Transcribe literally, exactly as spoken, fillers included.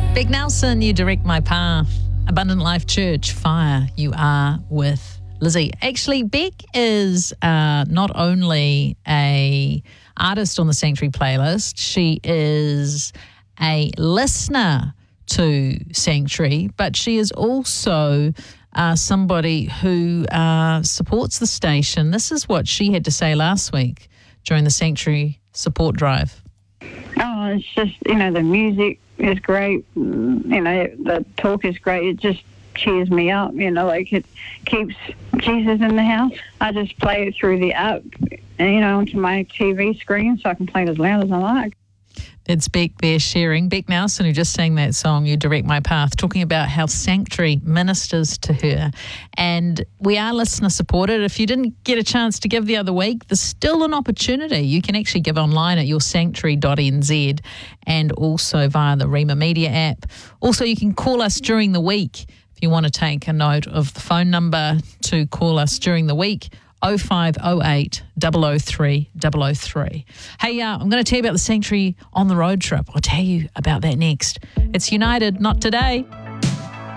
Beck Nelson, You Direct My Path. Abundant Life Church, Fire, You Are with Lizzie. Actually, Beck is uh, not only a artist on the Sanctuary playlist, she is a listener to Sanctuary, but she is also uh, somebody who uh, supports the station. This is what she had to say last week during the Sanctuary support drive. Oh, it's just, you know, the music is great. You know, the talk is great. It just cheers me up, you know, like it keeps Jesus in the house. I just play it through the app, you know, onto my T V screen so I can play it as loud as I like. It's Beck there sharing. Beck Nelson, who just sang that song, You Direct My Path, talking about how Sanctuary ministers to her. And we are listener supported. If you didn't get a chance to give the other week, there's still an opportunity. You can actually give online at your sanctuary dot n z and also via the Rima Media app. Also, you can call us during the week if you want to take a note of the phone number to call us during the week. oh five oh eight, double oh three, double oh three. Hey, uh, I'm going to tell you about the Sanctuary on the road trip. I'll tell you about that next. It's United, Not Today.